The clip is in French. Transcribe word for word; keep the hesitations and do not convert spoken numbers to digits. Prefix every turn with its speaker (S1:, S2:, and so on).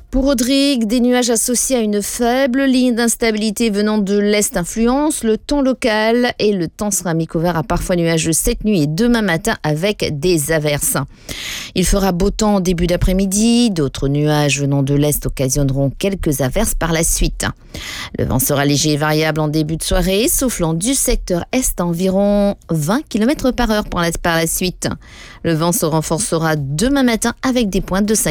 S1: Pour Rodrigue, des nuages associés à une faible ligne d'instabilité venant de l'est influence le temps local et le temps sera mi-couvert à parfois nuageux cette nuit et demain matin avec des averses. Il fera beau temps en début d'après-midi, d'autres nuages venant de l'est occasionneront quelques averses par la suite. Le vent sera léger et variable en début de soirée, soufflant du secteur est à environ vingt kilomètres par heure par la, par la suite. Le vent se renforcera demain matin avec des pointes de cinq